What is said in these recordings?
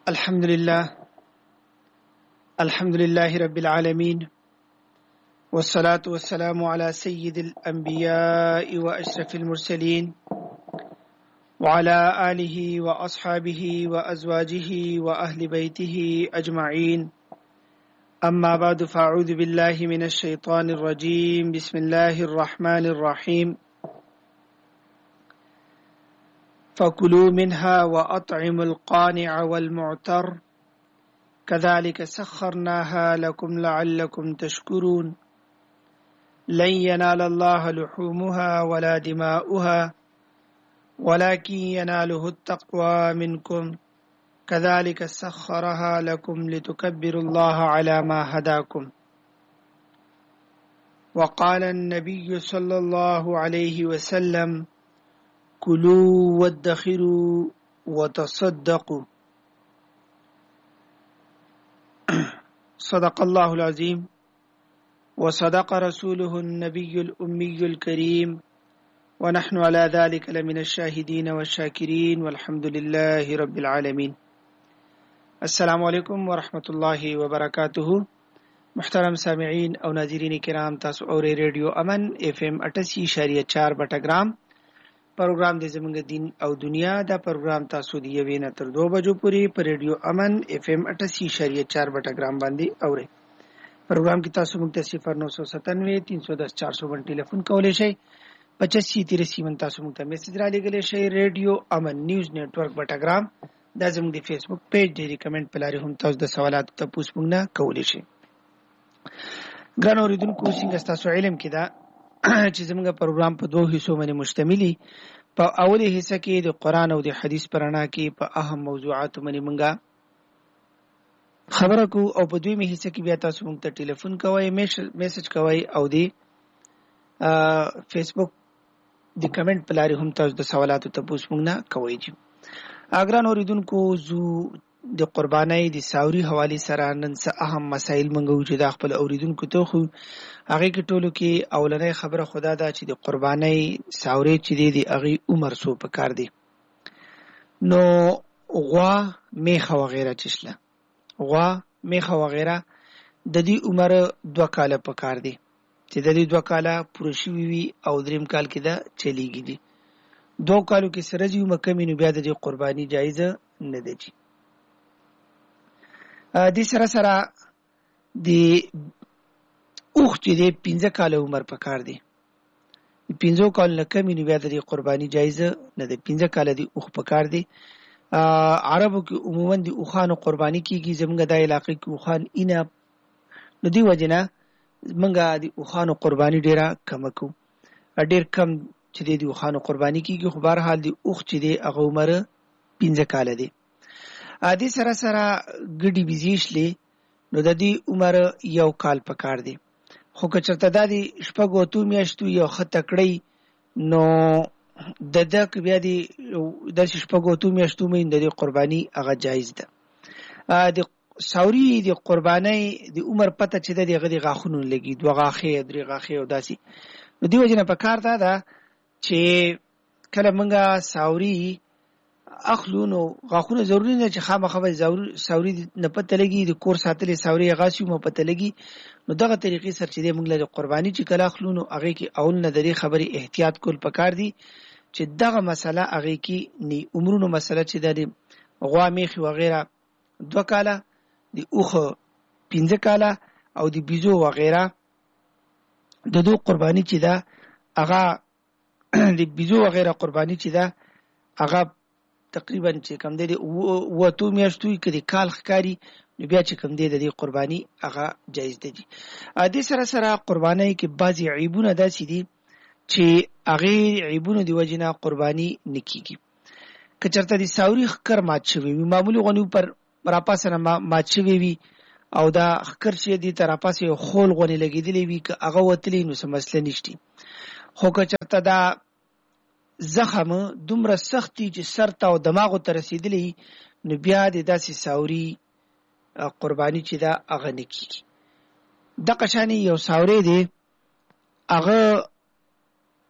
الحمد لله رب العالمين والصلاة والسلام على سيد الأنبياء وأشرف المرسلين وعلى آله وأصحابه وأزواجه وأهل بيته أجمعين أما بعد فأعوذ بالله من الشيطان الرجيم بسم الله الرحمن الرحيم فكلوا منها وأطعموا القانع والمعتر كذلك سخرناها لكم لعلكم تشكرون لن ينال الله لحومها ولا دماؤها ولكن يناله التقوى منكم كذلك سخرها لكم لتكبروا الله على ما هداكم وقال النبي صلى الله عليه وسلم كلوا وادخروا وتصدقوا صدق الله العظيم وصدق رسوله النبي الأمي الكريم ونحن على ذلك لمن الشاهدين والشاكرين والحمد لله رب العالمين. السلام علیکم ورحمۃ اللہ وبرکاتہ. محترم سامعین او ناظرین کرام، تاسو اورئ ریډیو امن اف ام 88.4 بټګرام پروګرام د زمونږ دین او دنیا. دا پروګرام تاسو د یوې نه تر 2 بجو پورې په ریډیو امن اف ام 88.4 بټګرام باندې اورئ. پروګرام کې تاسو موږ ته 0997 310 400 ټلیفون کولی شئ. 85 تاسو موږ ته میسج را لګولی شئ. ریډیو امن نیوز نیټورک بټګرام دا زموږ د فیسبوک پیج دی. کمنټ په لارې هم تاسو د سوالاتو تپوس موږ نه کولی شئ. ګران اورېدونکو، څنګه ستاسو علم کې ده چې زموږ پروګرام په 2 حصو باندې مشتملي. په اولي حصہ کې د قرآن او د حدیث په رڼا کې په اهم موضوعاتو باندې موږ خبره کو، او په دویمه حصہ کې بیا تاسو موږ ته ټلیفون کوئ، میسج کوئ، او د فیسبوک د کمنټ په لارې هم تاسو د سوالاتو تپوس موږ نه کوئ. ګران اوریدونکو، زو د قربانۍ د ساوري حواله سره نن څه اهم مسایل منغو چې د خپل اوریدونکو ته خو هغه کې ټولو کې اولنۍ خبره خدا دا چې د قربانۍ ساوري چې دی هغه عمر سو پکار دی. نو غوا میخه وغیرہ چشله غوا میخه وغیرہ د دې عمر 2 کاله پکار دی چې د دې 2 کاله پوره شوي وي او دریم کال کې دا چلیږي دي. 2 کالو کې سره جیو مکمې نو بیا د قرباني جایزه نه دی. د سره سره د اوخ چې د 15 کال عمر پکار دی. 15 کال نه کمې نو بیا د قرباني جایزه نه دی. 15 کال د اوخ پکار دی. عربو کې عموما د اوخانو قرباني کیږي. زمونږ د علاقې کې اوخان اینا نو دی وجنه منګه د اوخانو قرباني ډیره کم کو. ډیر کم چې د اوخانو قرباني کیږي، خو بهر حال د اوخ چې دی هغه عمر 15 کال دی. د سره سره ګډي بيزيشلې نو د دې عمر 1 کال پکار دی. خو که چرته د شپږو تو میاشتو یو خطه کړی نو د دک بیا د شپږو تو میاشتو مې د قرباني هغه جایز ده. د ساوري د قرباني د عمر پته چې د غدي غاخونو لګي، 2 غاخې 3 غاخې او داسي. نو دی وجنه پکار ده چې کله مونږه ساوري اخلو نو غاخونه ضروري نه چې خامخا ساوري نه پته لګي د کور ساتلې ساوري غاسي مو پته لګي. نو دغه طریقې سره چې موږ له قرباني چې کله اخلو نو هغه کې اول نه درې خبري احتیاط کول پکار دي چې دغه مسله هغه کې ني عمرونو مسله چې د غوا میخي وغیرہ 2 کاله، د اوخ 15 کاله او د بيزو وغیرہ د 2 قرباني چې دا هغه د بيزو وغیرہ قرباني چې دا هغه تقریبا چې کم دی و تو میاشتو کې د کال ښکاری نو بیا چې کم دی د قرباني هغه جایز دی. د سره سره قرباني کې بعضی عیبونه داسې دي چې هغه عیبونه دی وجنه قرباني نکېږي. که چرته د ساوري خکر مات شوی وي، معمولی غونی پر راپاسه مات شوی وي او دا خکر چې دی تر راپاسه خول غونی لګیدلی وي، که هغه وتلی نو څه مسله نشته. خو که چرته دا زخم دومره سختی چې سر ته او دماغو ته رسیدلی نو بیا د داسې ساوري قرباني چې دا هغه نه کیږي. دغه شانې یو ساوري دی هغه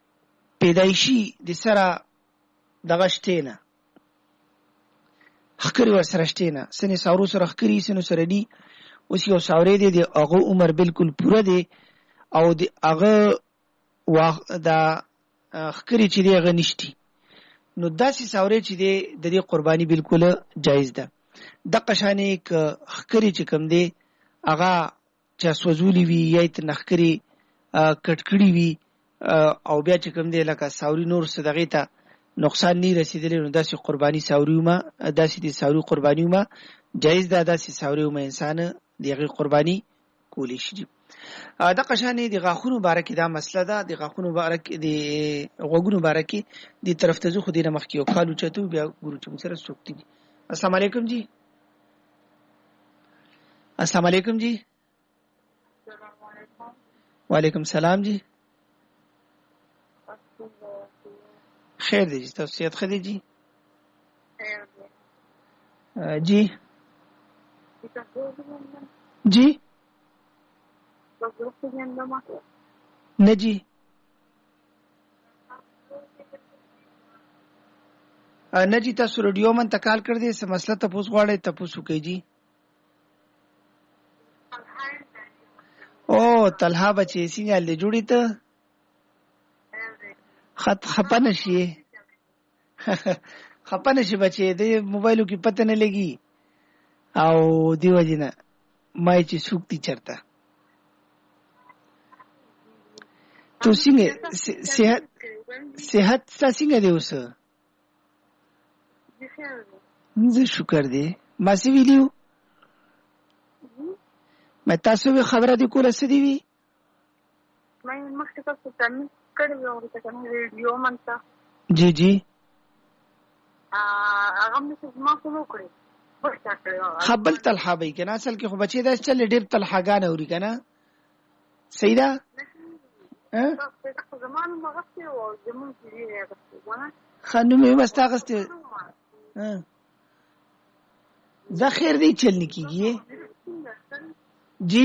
پیدایشي د سره دغه شته نه خکری ورسره شته نه سنې ساورو سره خکری سنو سره دي اوس یو ساورې دی د هغه عمر بالکل پوره دی او د هغه دا خکری چې دی هغه نشتی نو داسې ساورې چې دی د دې قرباني بالکل جایز ده د قشانې ک خکری چې کم دی هغه چا سوزولی وي یا ته نخکری کټکړی وي او بیا چې کم دی لکه ساوري نور صدقې ته نقصان نه رسیدلی نو داسې قرباني ساوریومه داسې د ساوري قربانیومه جایز ده داسې ساوریومه انسان دغه قرباني کولی شي د قشانې د غاخونو بارکه دا مسله ده د غاخونو بارکه د غوګونو بارکه د طرف ته زو خو دینه مخکیو کالو چتو بیا ګورو چې سره سوکتی دي السلام علیکم جی السلام علیکم جی وعلیکم السلام جی خیر دی جی توصیت خدی جی جی جی نه جی نه جی تاسو رادیو من تکال کړ دې سم مسله ته پوس غواړی ته پوسو کوي جی او طلحه بچي سینګل دې جوړی ته خپنه شي خپنه شي بچي دې موبایلو کې پته نه لګي او دیو جنا مای چې سوکتی چرته تو څنګه صحت څنګه دی اوس زه شکر دی ما سی ویډیو مې تاسو به خبره دی کوله سدي وی مې مخکې تاسو ته کړو یو څه کنه ویډیو مانته جی جی هغه مې څه ما کوم کړی خپل طلحه به کنه اصل کې خو بچي دا چل ډېر طلحهګان اوري کنه صحیح ده زمانو مغسته او زمون کې دی خانو مې واستغسته دا خیر دی چل نکیږي جی